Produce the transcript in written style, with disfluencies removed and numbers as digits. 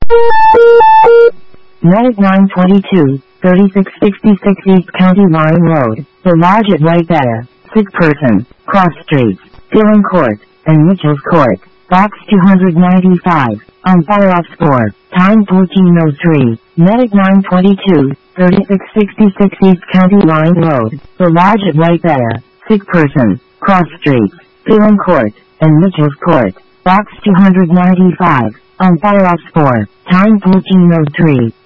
Medic 922, 3666 East County Line Road, The Lodge at Whitebetter, sick person, cross streets, Dillon Court, and Mitchell's Court, Box 295, on fire-off score, time 14:03, Medic 922, 3666 East County Line Road, The Lodge at Whitebetter, sick person, cross streets, Dillon Court, and Mitchell's Court, Box 295, on fire-off score, time 14:03.